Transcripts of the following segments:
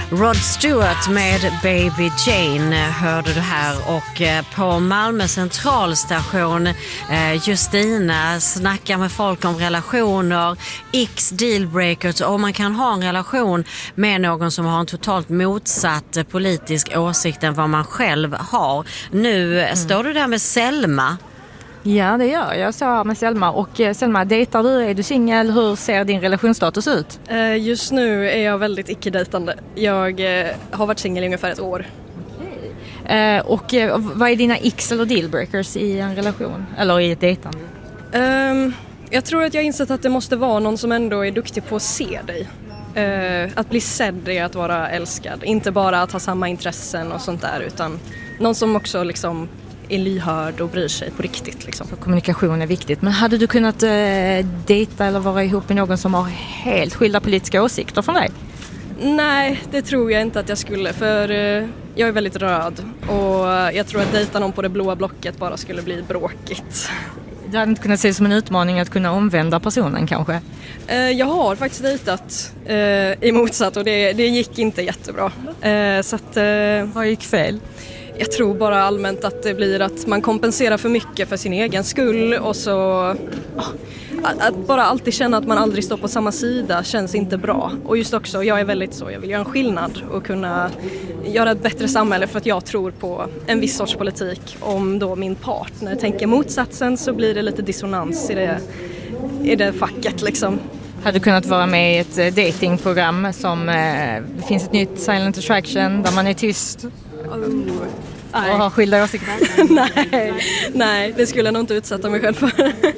Rod Stewart med Baby Jane hörde du här, och på Malmö centralstation Justina snackar med folk om relationer, X dealbreakers, och man kan ha en relation med någon som har en totalt motsatt politisk åsikt än vad man själv har. Nu står du där med Selma. Ja, det gör jag. Så med Selma. Och Selma, dejtar du? Är du singel? Hur ser din relationsstatus ut? Just nu är jag väldigt icke-dejtande. Jag har varit singel i ungefär ett år. Och vad är dina X eller dealbreakers i en relation? Eller i ett dejtande? Jag tror att jag har insett att det måste vara någon som ändå är duktig på att se dig. Att bli sedd är att vara älskad. Inte bara att ha samma intressen och sånt där, utan någon som också liksom är lyhörd och bryr sig på riktigt. Liksom. Så kommunikation är viktigt. Men hade du kunnat dejta eller vara ihop med någon som har helt skilda politiska åsikter från dig? Nej, det tror jag inte att jag skulle. För jag är väldigt röd. Och jag tror att dejta någon på det blåa blocket bara skulle bli bråkigt. Du hade inte kunnat se det som en utmaning att kunna omvända personen kanske? Jag har faktiskt dejtat i motsatt, och det gick inte jättebra. Så att, vad gick fel? Jag tror bara allmänt att det blir att man kompenserar för mycket för sin egen skull, och så att bara alltid känna att man aldrig står på samma sida känns inte bra. Och just också, jag är väldigt så, jag vill göra en skillnad och kunna göra ett bättre samhälle, för att jag tror på en viss sorts politik. Om då min partner tänker motsatsen så blir det lite dissonans i det facket liksom. Hade du kunnat vara med i ett datingprogram som det finns ett nytt Silent Attraction där man är tyst? Och har skilda åsikter? Nej, det skulle jag nog inte utsätta mig själv för.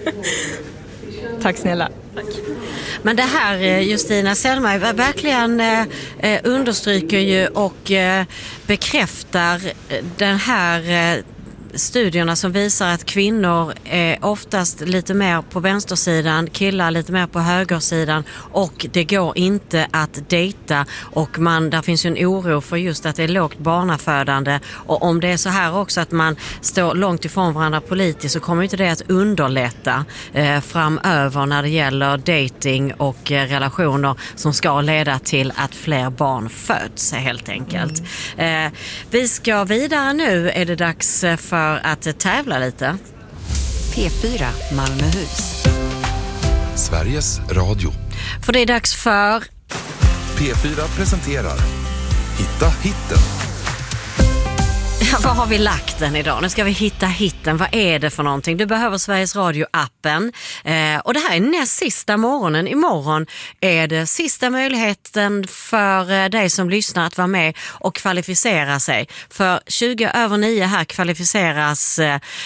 Tack snälla. Tack. Men det här, Justina, Selma verkligen understryker ju och bekräftar den här studierna som visar att kvinnor är oftast lite mer på vänstersidan, killar lite mer på högersidan, och det går inte att dejta, och där finns ju en oro för just att det är lågt barnafödande, och om det är så här också att man står långt ifrån varandra politiskt, så kommer inte det att underlätta framöver när det gäller dating och relationer som ska leda till att fler barn föds helt enkelt. Vi ska vidare nu, är det dags för att tävla lite. P4 Malmöhus. Sveriges Radio. För det är dags för P4 presenterar Hitta hitten. Vad har vi lagt den idag? Nu ska vi hitta hitten. Vad är det för någonting? Du behöver Sveriges Radio-appen. Och det här är näst sista morgonen. Imorgon är det sista möjligheten för dig som lyssnar att vara med och kvalificera sig. För 20:09 här kvalificeras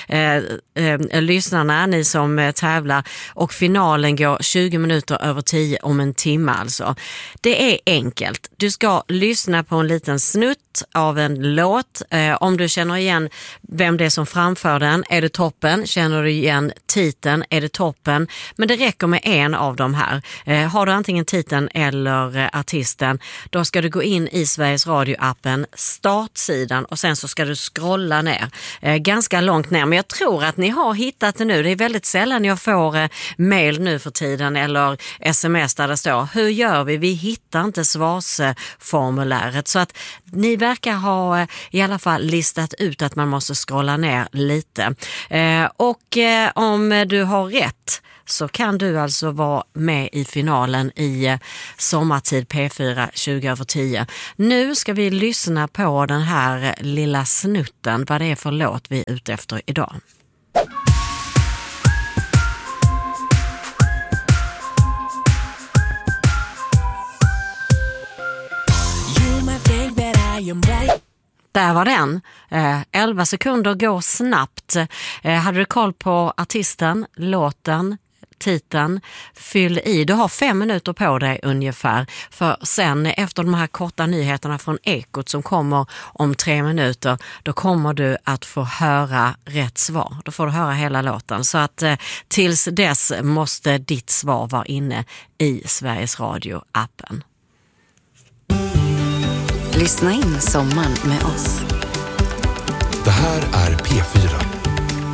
lyssnarna, ni som tävlar. Och finalen går 20 minuter över 10 om en timme alltså. Det är enkelt. Du ska lyssna på en liten snutt av en låt. Om du känner igen vem det är som framför den, är det toppen. Känner du igen titeln, är det toppen. Men det räcker med en av de här. Har du antingen titeln eller artisten, då ska du gå in i Sveriges Radio-appen, startsidan, och sen så ska du scrolla ner. Ganska långt ner, men jag tror att ni har hittat det nu. Det är väldigt sällan jag får mail nu för tiden eller sms där det står: hur gör vi? Vi hittar inte svarsformuläret. Så att ni verkar ha i alla fall listat ut att man måste scrolla ner lite. Och om du har rätt så kan du alltså vara med i finalen i Sommartid P4 20:10. Nu ska vi lyssna på den här lilla snutten, vad det är för låt vi är ute efter idag. Där var den. 11 sekunder går snabbt. Hade du koll på artisten, låten, titeln, fyll i. Du har 5 minuter på dig ungefär. För sen efter de här korta nyheterna från Ekot som kommer om 3 minuter, då kommer du att få höra rätt svar. Då får du höra hela låten. Så att tills dess måste ditt svar vara inne i Sveriges Radio-appen. Lyssna in sommaren med oss. Det här är P4.